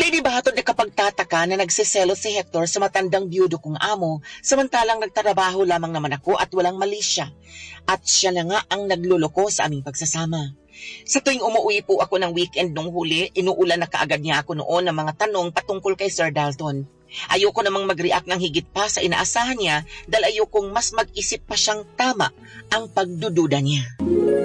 Kay di ba hatod na kapagtataka na nagsiselo si Hector sa matandang biyudo kong amo, samantalang nagtrabaho lamang naman ako at walang mali siya. At siya na nga ang nagluloko sa aming pagsasama. Sa tuwing umuwi po ako ng weekend nung huli, inuulan na kaagad niya ako noon ng mga tanong patungkol kay Sir Dalton. Ayoko namang mag-react ng higit pa sa inaasahan niya dahil ayokong mas mag-isip pa siyang tama ang pagdududa niya.